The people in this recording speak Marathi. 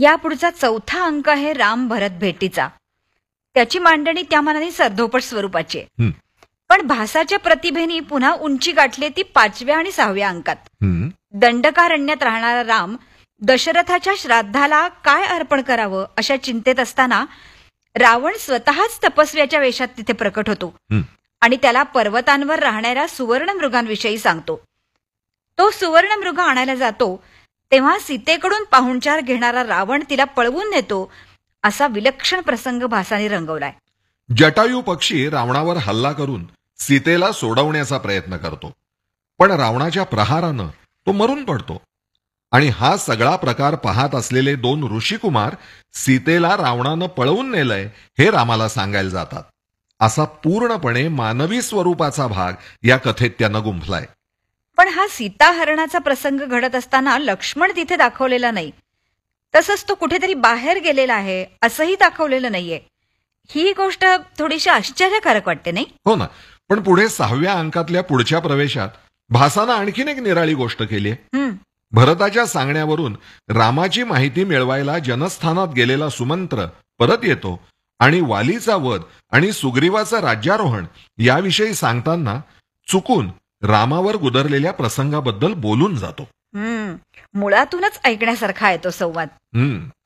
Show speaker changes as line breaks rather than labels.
यापुढचा चौथा अंक आहे राम भरत भेटीचा. त्याची मांडणी त्या मानाने सरधोपट स्वरूपाची आहे. पण भासाच्या प्रतिभेने पुन्हा उंची गाठली ती 5व्या आणि 6व्या अंकात. दंडकारण्यात राहणारा राम दशरथाच्या श्राद्धाला काय अर्पण करावं अशा चिंतेत असताना रावण स्वतःच तपस्व्याच्या वेशात तिथे प्रकट होतो आणि त्याला पर्वतांवर राहणाऱ्या सुवर्णमृगांविषयी सांगतो. तो सुवर्णमृग आणायला जातो तेव्हा सीतेकडून पाहुणचार घेणारा रावण तिला पळवून नेतो. असा विलक्षण प्रसंग भासाने रंगवलाय.
जटायू पक्षी रावणावर हल्ला करून सीतेला सोडवण्याचा प्रयत्न करतो, पण रावणाच्या प्रहारानं तो मरून पडतो. आणि हा सगळा प्रकार पाहत असलेले 2 ऋषिकुमार सीतेला रावणानं पळवून नेलंय हे रामाला सांगायला जातात. असा पूर्णपणे मानवी स्वरूपाचा भाग या कथेत त्यानं गुंफलाय.
पण हा सीताहरणाचा प्रसंग घडत असताना लक्ष्मण तिथे दाखवलेला नाही. तसंच तो कुठेतरी बाहेर गेलेला आहे असंही दाखवलेलं नाहीये. ही गोष्ट थोडीशी आश्चर्यकारक वाटते, नाही?
हो ना. पण पुढे 6व्या अंकातल्या पुढच्या प्रवेशात भासानं आणखीन एक निराळी गोष्ट केली. भरताच्या सांगण्यावरून रामाची माहिती मिळवायला जनस्थानात गेलेला सुमंत्र परत येतो आणि वालीचा वध आणि सुग्रीवाचं राज्यारोहण याविषयी सांगताना चुकून रामावर गुदरलेल्या प्रसंगाबद्दल बोलून जातो.
मुळातूनच ऐकण्यासारखा आहे तो संवाद.